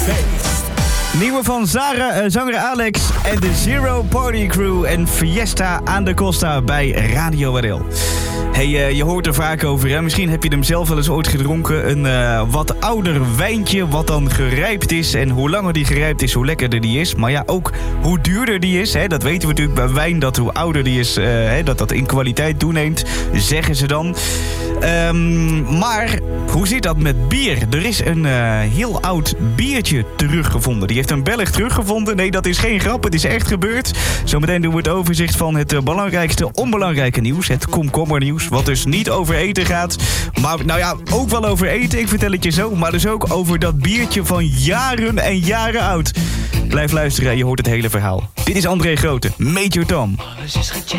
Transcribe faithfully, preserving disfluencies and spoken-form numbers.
feest. Nieuwe van Zara, uh, zanger Alex en de Zero Party Crew en Fiesta aan de Costa bij Radio R L. Hey, uh, je hoort er vaak over, hè? Misschien heb je hem zelf wel eens ooit gedronken. Een uh, wat ouder wijntje wat dan gerijpt is. En hoe langer die gerijpt is, hoe lekkerder die is. Maar ja, ook hoe duurder die is. Hè? Dat weten we natuurlijk bij wijn, dat hoe ouder die is, uh, hè, dat dat in kwaliteit toeneemt. Zeggen ze dan. Um, maar hoe zit dat met bier? Er is een uh, heel oud biertje teruggevonden. Die heeft een Belg teruggevonden. Nee, dat is geen grap. Het is echt gebeurd. Zometeen doen we het overzicht van het uh, belangrijkste onbelangrijke nieuws. Het komkommernieuws. Wat dus niet over eten gaat. Maar nou ja, ook wel over eten. Ik vertel het je zo. Maar dus ook over dat biertje van jaren en jaren oud. Blijf luisteren en je hoort het hele verhaal. Dit is André Grote. Major Tom.